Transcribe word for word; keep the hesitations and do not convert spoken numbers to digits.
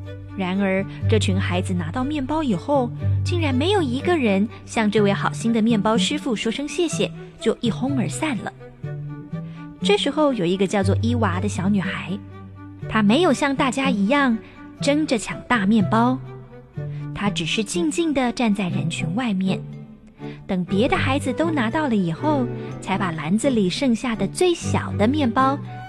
然而，这群孩子拿到面包以后，竟然没有一个人向这位好心的面包师傅说声谢谢，就一哄而散了。这时候，有一个叫做伊娃的小女孩，她没有像大家一样争着抢大面包，她只是静静地站在人群外面，等别的孩子都拿到了以后，才把篮子里剩下的最小的面包